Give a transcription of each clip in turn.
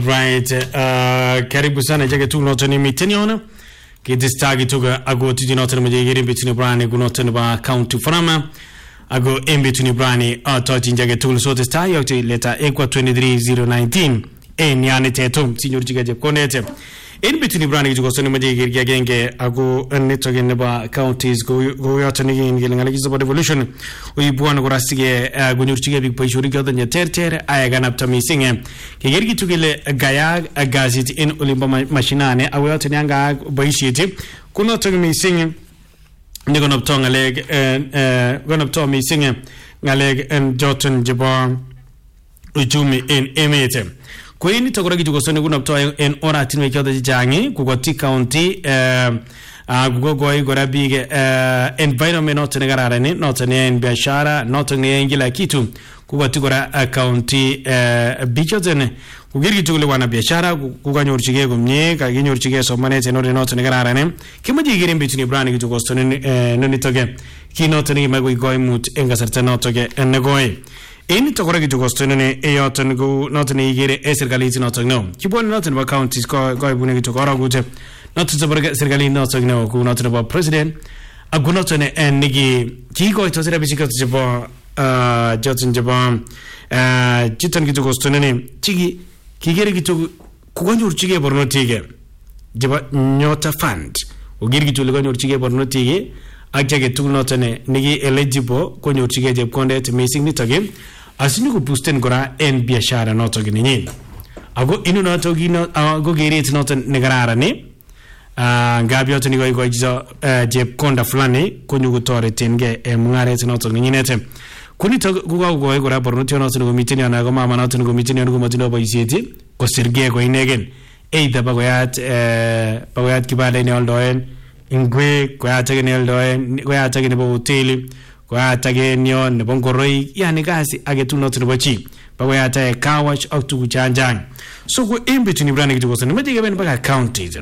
Right, karibu sana jaga tu notoni miteniona kidistagi tuga ago tiji notoni majigiri bituni brani gunotoni ba county farama ago embituni brani toji jaga tu sote sta yokti leta ekwa 23019 nyane tetum signor jiga je konete in bituni brani jugo soni majigiri genge ago netoge neba counties go yotoni ngelinga gizo revolution uibuana gorasige gunyurchige big payshuri goda nyaterter ayaga napta misinge kigergi tugile gaya gazit in ulimba mashinane awayotoni anga bayishiti kuno togi misinge ndigo napta ngaleg gonapta misinge ngaleg en joton jeba ujumi in emete Kwini tokorogi jugosoni gunapta en orati nwekiyoda jijangi kugoti county gugogoy gorabige environment notene gararani notene en biashara notene ngila kitu kugoti gora county bichotene kugirgi tugule wana biashara kuganyorchige gumye kaginyorchige somanete notene gararani kimaji girin bituni brani jugosoni nonitoge kinotene magoi goymut engasarta notoge ennegoy in tokorogi jugosoni eyoton go notene igere esergaliti notogno kibon notene ba counties goybune gitokora gute not to the Sergali not not about president. A good not on and Nigi Kigo to the Bishop Johnson Japan Jitan Gitogostonene Chigi Kigeri to Kuganur Chige Bornotige Jaba Nyota Fund or Girgi to Ligonur Chige Bornotige I take it to not on Nigi eligible Konyo Chige Jab Condet missing it again as you go Pusten Gora and Biashara not again. I go in not go get it not Negarani. Gabi otoni go jizo jeb konda fulani kunyugutore tenge mungare tinoto nyinete kuni to go go rapor no tino mitini na go mama no tino go mitini no go matino bo iseti ko serge go inegen either bagoyat kibale ne oldoen ingwe ko atege ne oldoen ko atege ne bo hotel ko atege nyon ne bongoroi yani gasi age tu no tino bochi bagoyat kawash oktu janjang so go in between brand to go so ne ben baga counties.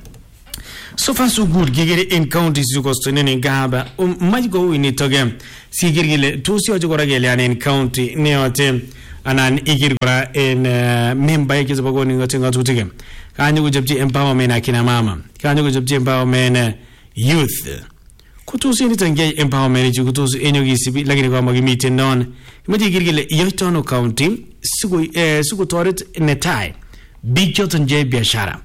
So far so good gigere in counties you go to nene gaba might go in it again si girgile to si ojo goragele in county neote anan igirgora in member yake zabago ni ngote ngatu tige kanyu gujabji empowerment akina mama kanyu gujabji empowerment youth kutusi ni tange empowerment kutusi enyo gisibi lakini kwa magimite non imati girgile yotono county sigo toret netai big joton je biashara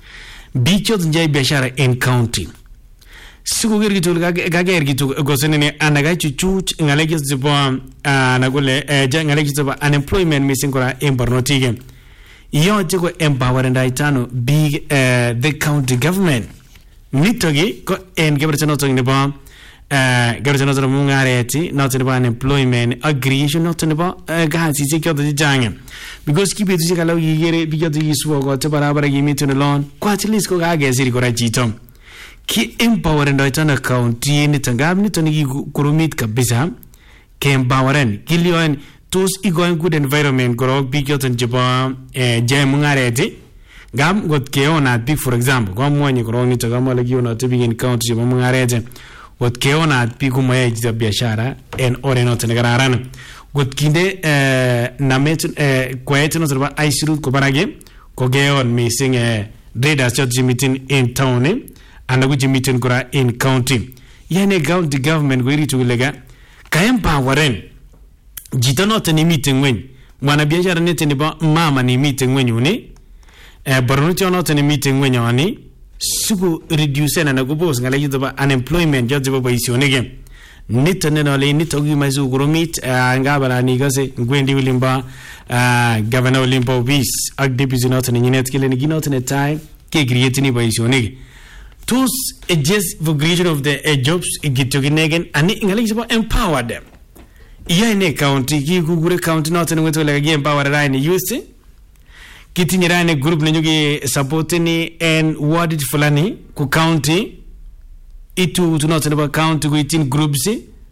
Bichot njay biashara in county. Siku girgi tu gagergi tu gosene anaga chuchuch ngalegi zipo anagule ngalegi zipo unemployment missing kora embarnotige. Iyo jiko empower ndaitano big the county government. Nitogi ko en gebertano to nibo gebertano to mungareti not nibo unemployment aggregation not nibo gazi zikyo to jange. Because keep it jikalo yigere bigado yiswo go te barabara yimito no loan kwa at least ko gage ziri gora jito ki empower ndaitana county ni tangab ni toni kurumit kabisa ke empoweren kilioen tos igoen good environment goro bigado jiba jemungareti gam got ke ona big for example go mwani goro ni tagama lagi ona to big in county jiba mungareti got ke ona big kuma jita biashara en ore not negararan gut kinde namet kwete no serba aisirut ko barage ko geon missing traders church meeting in town and go meeting kura in county yene county government go iri to lega kayempa waren jitano tani meeting wen mwana biashara nete ni ba mama ni meeting wen uni bornuti ono tani meeting wen ani sugo reduce na go boss ngala yito ba unemployment jojo ba isionege nitane no le nitogi mazu gromit ngabara ni gase ngwendi wilimba governor limbo bis agdepisi not ni net kile ni ginot ne time ke create ni baisonege tos just for creation of the jobs gitoginegen ani ngale is empower them iya ne county ki gugure county not ni weto le empower rani use kitinyira ne group ne nyugi support ni and ward fulani ku county itu tunasema county goitin groups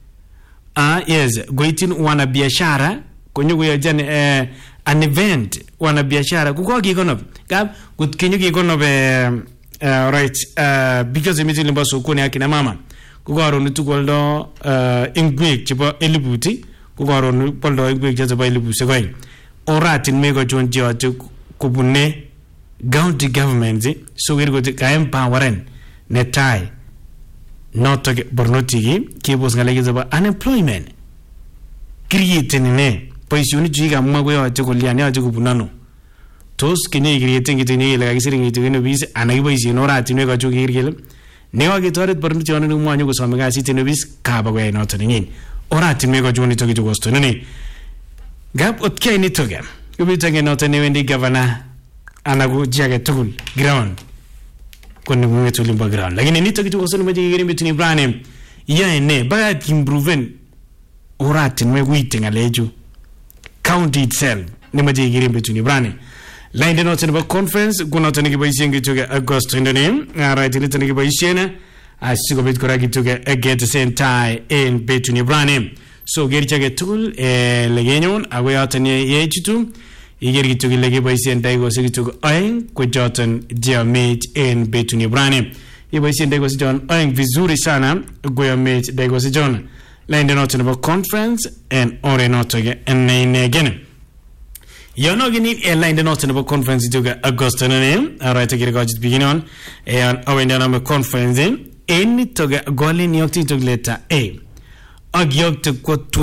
yes goitin wana biashara konyo ya jana an event wana biashara kukogi kono gab kutkinyo kono be right because meeting limba sokoni akina mama kugaro nitugoldo ingwe chipo elibuti kugaro poldo ingwe chipo elibuti goin oratin mego jonji atu kubune county governments so gergo ka empoweren netai notok bornotiki kibos ngalek chebo unemployment creating ne boisioni jiga mwa yoche kulian yoche kubunano tos kinye creating kitini ile kakisirin kitini bis anakiboisien oratinwek achu kirgel ne kakitoret bornotione ni mwanyo kusome kasit ne bis kaba koyai noton nyin oratinwek achu nito kitu kostonene gap otkei nitoga kubitenge noton ne wendi governor anaku jiage tugul ground kone mwetu limba ground lakini nito kitu kosoni maji kirim betuni brane ya ne baga improven oratinwek wite ngaleju county itself ni maji kirim betuni brane line note nebo conference kuna tani kibaisien kituga August ndone right ni tani kibaisien asikobit kora kituga get sentai in betuni brane so gerchage tool legenyon agoyatani yechitu iger kituga lege baisien daigo sekitu aeng ko joton diamate in betuni brane ibaisien daigo sijon aeng vizuri sana goyamate daigo sijon line note nebo conference and ore note again Yono gini line note nebo conference tuga August nane right agir gajit begin on awenda na conference in toga golin yokti tog letter A agyok to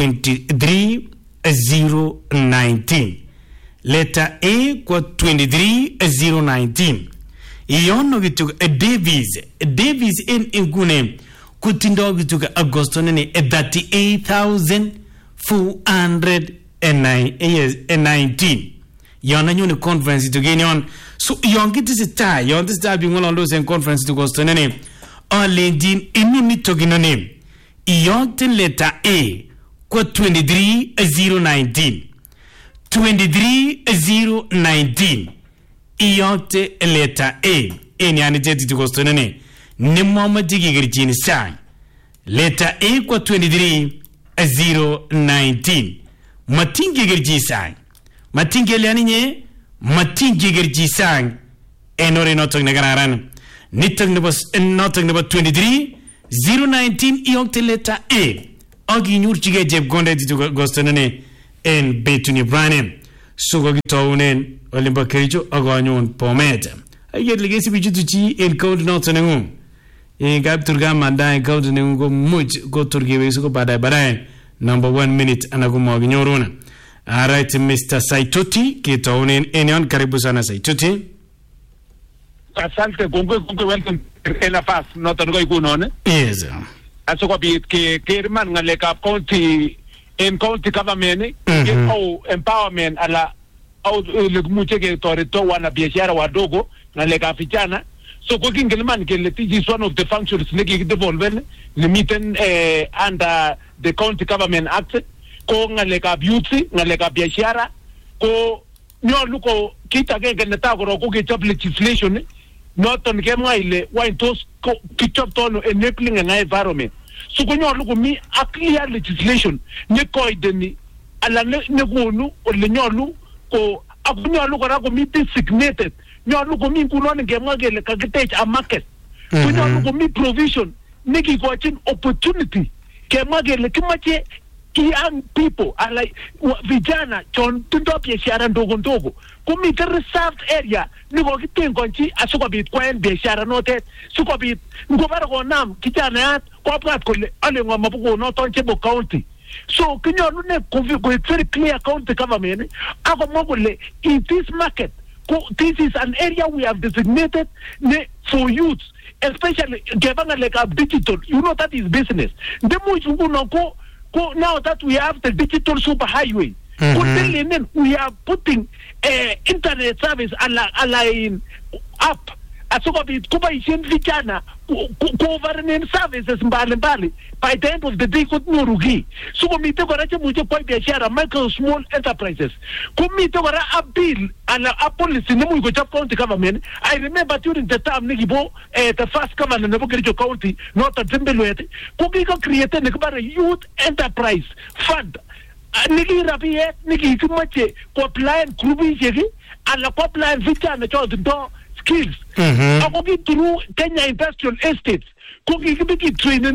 23019 letter A kwa 23019 yono gitu Davies in ingune kutindo gitu August nane 38,419 yana nyune conference to gain on so yongi this time yon this time being on those conference to go to nene alendin inuni to ginone yontin letter A kwa 23019 yonte letter A eni aniteti to go to nene ni mama digi girjini sang letter A kwa 23019 matingi gerji sang matingi liani nye matingi gerji sang enore notok negararan nitok nebo notok nebo 23019 iyokte letter A agi nyurchige jeb gonde ditu gostonene en betuni brane sugo gitawunen olimba kericho aganyon pometa ayet legesi bijutu chi en code notonengu gab turga manda en code nengu go much go turgiwe sugo badai number 1 minute anaguma ginyoruna. Alright, Mr. Saitoti kitaonen enion karibu sana Saitoti. Asante kongwe welcome ena fast not ngo ikunone. Yes. Asoko bi ke kerman ngale ka county in county government au empowerment ala au legmuche ke torito wana biashara wadogo ngale ka vijana. So cooking Gilman is one of the functions making development limited under the County Government Act. Ko ngalega beauty, ngalega biashara, ko nyoluko kita genge netagoro ko get legislation not on kema ile why those kitop tono enabling an environment. So ko nyoluko mi a clear legislation ne ko ideni ala ne gonu o le nyolu ko akunyolu ko rako mi designated nyolu ko mi kunone ngemagele kagitech a market nyolu ko mi provision niki ko chin opportunity kemagele kimache young people are like vijana chon tindo biashara ndogo kumi the reserved area niko kitengo nchi asuko bit kwen biashara note suko bit ngobara ko nam kijana yat ko prat ko ale ngoma buko no ton chebo county so kinyolu ne ko very clear county government ako mogole in this market this is an area we have designated for youth, especially given like a digital. You know that is business. The more you go now that we have the digital superhighway, we are putting internet service in up. Asoka kuba ishen vijana government services mbali by the end of the day could nurugi so komite korache muje kwa biashara micro small enterprises komite kora a bill and a policy nemu go chap county government. I remember during the time nigibo the first governor nebo Kericho county not at Zimbabwe ko created a youth enterprise fund nigi rabiye nigi kumache ko apply group yegi ala ko apply vijana cho do skills. Ako through Kenya Industrial Estates, cooking training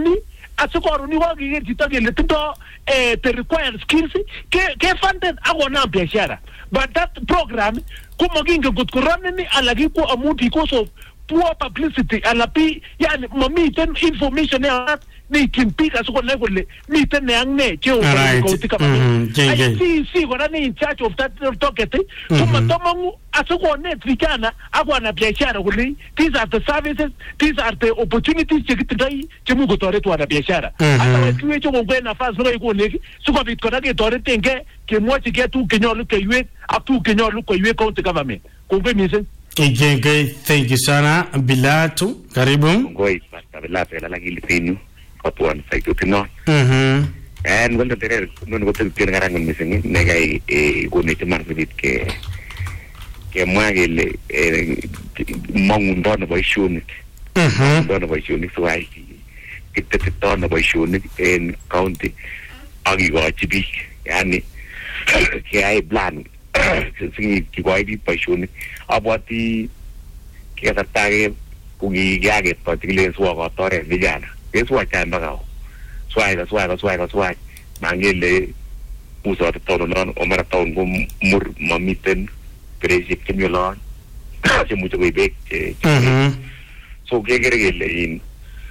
asikoruni ko kiger chito kele tindo the required skills ke funded akona biashara, but that program kumakinge gut koroneni alaki ko amu because of poor publicity alapi yani mamiten information ya ni kimpika asikonai kole miten neangne cheo kautika si kora ni in charge of that toket kumatomangu asikonet vijana akwana biashara kule these are the services, these are the opportunities chekitindoi chemu kotoret wana biashara hata kiwecho kongwe nafasi ngoi koneki sikobit kora ketoretenge kemwochi ke tu kenyolu keiwek ak tu kenyolu koiwek county government kongwe mising. Thank you sana Bilatu, karibu. Ngoi pasta Bilatu la gilipinu kwatuan saitutino. And wala tere non gotel tingarang mising negai goni temar bit ke mwagele mangundon boy shunit. Don boy shunit suai kitton boy shunit en county agi go chibi yani ke ai plan singi kiwai boy shunit abati ke tatage kugi gage particularly suwa tore vijana. Yesu achamba kao. Swai mangele uso tono non o maraton go mur mamiten preje kemolon che mucho bebek so gegere in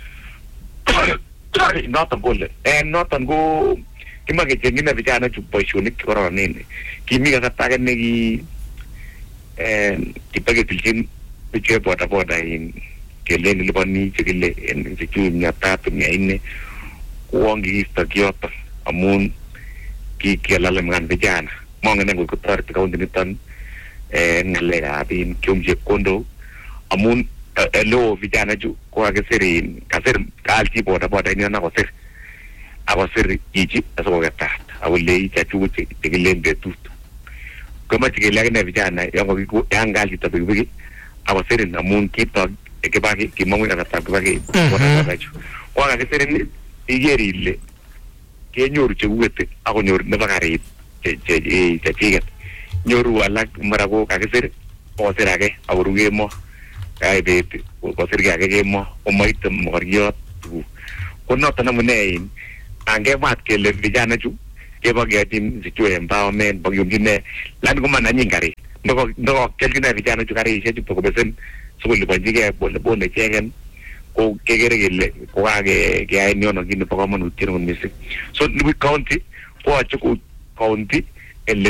not on goal and not on go kimage jengina vijana chupo shuni korona nini kimi ka taga negi kipage tilchin piche boda in kelen libani chekile en sekiu nyatatu nyaine kuongi istakioto amun kialale mga vijana mga nango kutar kaunti nitan ngale abin kiumje kondo amun elo vijana ju kwa keseri kaser kalti boda ni na koser akoser iji aso gata awle chachu tegilen betut kama tigele na vijana yango yangali tabigi akoser amun kitog ekebaki kimongo na tabagi boda ju kwa keseri igerile kenyoru chewete akonyor nebakari che nyoru alak marago kakisir osirage awrugemo ai bet osirage gemo omoit moriot konoto namune ange mat kele vijana chu kebagetin situ empowerment bagyumjine lan ko mananyingari ndoko kelgina vijana chu kari shetu pokobesen sukuli bajige bole chegen ko kegere gele ko age ai nyono gine pokomanut tiro misi so Nubik County po achuku county